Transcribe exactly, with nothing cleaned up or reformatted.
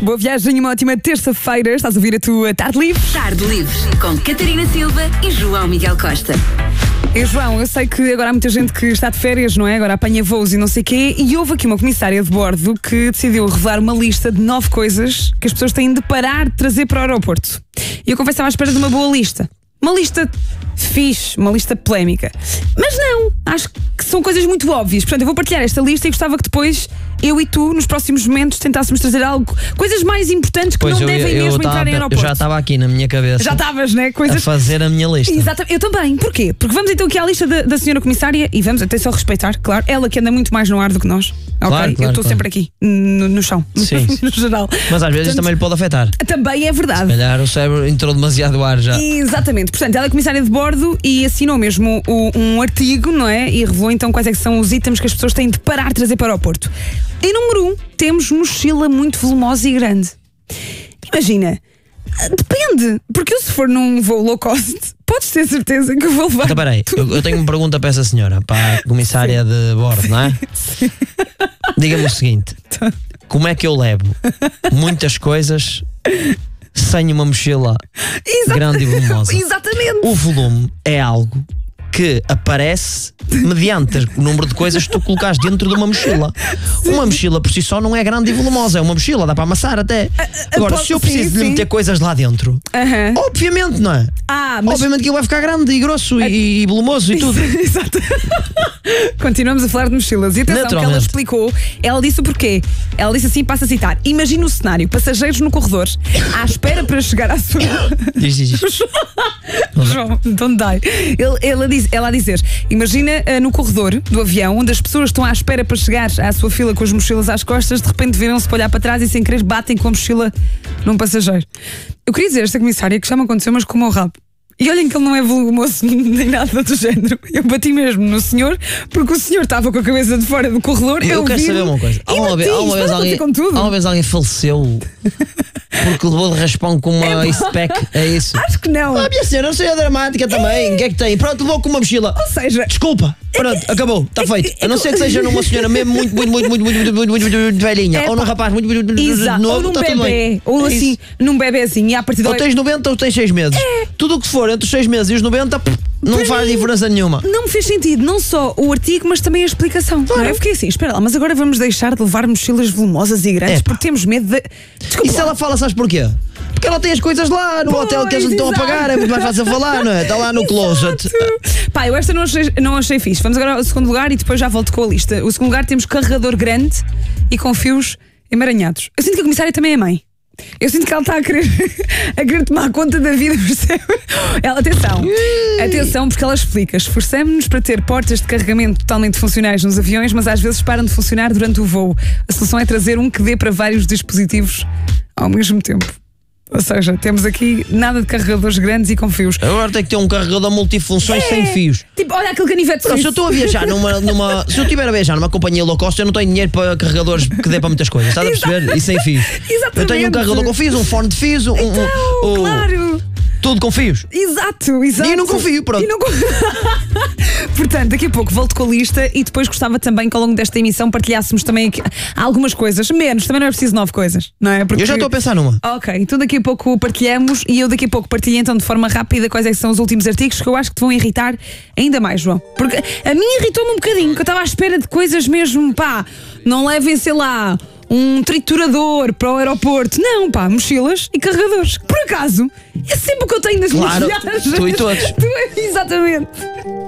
Boa viagem e uma ótima terça-feira. Estás a ouvir a tua Tarde Livre? Tarde Livre, com Catarina Silva e João Miguel Costa. E João, eu sei que agora há muita gente que está de férias, não é? Agora apanha voos e não sei o quê. E houve aqui uma comissária de bordo que decidiu revelar uma lista de nove coisas que as pessoas têm de parar de trazer para o aeroporto. E eu confesso, estava à espera de uma boa lista. Uma lista fixe, uma lista polémica. Mas não, acho que são coisas muito óbvias. Portanto, eu vou partilhar esta lista e gostava que depois eu e tu, nos próximos momentos, tentássemos trazer algo, coisas mais importantes que pois não eu, devem eu, mesmo eu entrar tava, em aeroporto. Eu já estava aqui na minha cabeça. Já estavas, né? Coisas... a fazer a minha lista. Exatamente, eu também. Porquê? Porque vamos então aqui à lista da, da senhora comissária e vamos até só respeitar, claro, ela que anda muito mais no ar do que nós. Claro, ok? claro, eu estou claro. sempre aqui, no, no chão, Sim. no geral. Mas às vezes Portanto, também lhe pode afetar. também é verdade. Se calhar o cérebro entrou demasiado ar já. Exatamente, portanto, ela é comissária de bordo e assinou mesmo o, um artigo, não é? E revelou então quais é que são os itens que as pessoas têm de parar de trazer para o aeroporto. Em número um, temos mochila muito volumosa e grande. Imagina, depende, porque eu se for num voo low cost, podes ter certeza que eu vou levar. Então peraí, eu, eu tenho uma pergunta para essa senhora, para a comissária de bordo, não é? Diga-me o seguinte: como é que eu levo muitas coisas sem uma mochila Exata- grande e volumosa? Exatamente. O volume é algo que aparece mediante o número de coisas que tu colocas dentro de uma mochila. Uma mochila por si só não é grande e volumosa, é uma mochila, dá para amassar até. Agora, pode- se eu preciso sim, de lhe sim. meter coisas lá dentro, Aham. obviamente, não é? Ah, mas Obviamente que ele vai ficar grande e grosso e, e volumoso e tudo. Exato. Continuamos a falar de mochilas. E atenção que ela Naturalmente. explicou, ela disse o porquê. Ela disse assim, passa a citar: imagina o cenário, passageiros no corredor, à espera para chegar à sua... Diz, diz, diz. João, don't die. Ele, ela, diz, ela a dizer: imagina uh, no corredor do avião, onde as pessoas estão à espera para chegar à sua fila com as mochilas às costas, de repente viram-se para olhar para trás e sem querer batem com a mochila num passageiro. Eu queria dizer a esta comissária que já me aconteceu, mas com o meu rabo. E olhem que ele não é volumoso nem nada do género. Eu bati mesmo no senhor, porque o senhor estava com a cabeça de fora do corredor. Eu, eu quero vi-o saber uma coisa. Há e uma, bati. vez, há uma Isto vez pode alguém, acontecer com tudo. há uma vez alguém faleceu porque levou de raspão com uma ice-pack. É isso. Acho que não. Ah, minha senhora, não sei a dramática também. O que é que tem? Pronto, levou com uma mochila. Ou seja, Desculpa, pronto, acabou, está feito. A não ser que seja numa senhora mesmo muito, muito, muito, muito, muito, muito, muito, muito, muito velhinha. É, Ou num pá. rapaz muito, muito, muito exato, novo, ou num está tudo bebê, bem. ou É assim, isso. num bebezinho, e à partida Ou tens noventa ou tens seis meses. Tudo o que for entre os seis meses e os noventa pff, não Para faz mim, diferença nenhuma. não me fez sentido, não só o artigo, mas também a explicação. Não é? Eu fiquei assim, espera lá, mas agora vamos deixar de levar mochilas volumosas e grandes Epá. porque temos medo de. Desculpa. E se ela fala, sabes porquê? Porque ela tem as coisas lá no Pois, hotel que eles não estão a exato. pagar, é muito mais fácil falar, não é? Está lá no closet. Pá, eu esta não achei, não achei fixe. Vamos agora ao segundo lugar e depois já volto com a lista. O segundo lugar temos carregador grande e com fios emaranhados. Eu sinto que a comissária também é mãe. Eu sinto que ela está a querer, a querer tomar conta da vida, percebe? Ela, atenção, atenção, porque ela explica: esforçamos-nos para ter portas de carregamento totalmente funcionais nos aviões, mas às vezes param de funcionar durante o voo. A solução é trazer um que dê para vários dispositivos ao mesmo tempo. Ou seja, temos aqui nada de carregadores grandes e com fios. Agora tem que ter um carregador multifunções sem fios. Tipo, olha aquele canivete Pronto, se eu suíço. estou a viajar numa, numa. Se eu estiver a viajar numa companhia low cost, eu não tenho dinheiro para carregadores que dê para muitas coisas. Estás a perceber? E sem fios. Exatamente. Eu tenho um carregador com fios, um fone de fios, um. um- Então, um- claro. Tudo com fios. Exato, exato. E não confio, pronto. E não confio. Portanto, daqui a pouco volto com a lista e depois gostava também que ao longo desta emissão partilhássemos também aqui algumas coisas, menos, também não é preciso nove coisas, não é? Porque... Eu já estou a pensar numa. Ok, então daqui a pouco partilhamos e eu daqui a pouco partilho então de forma rápida quais é que são os últimos artigos que eu acho que te vão irritar ainda mais, João. Porque a mim irritou-me um bocadinho, que eu estava à espera de coisas mesmo, pá, não levem, sei lá, um triturador para o aeroporto. Não, pá, mochilas e carregadores. Por acaso, é sempre o que eu tenho nas Claro, minhas viagens. tu e todos. Tu- Exatamente.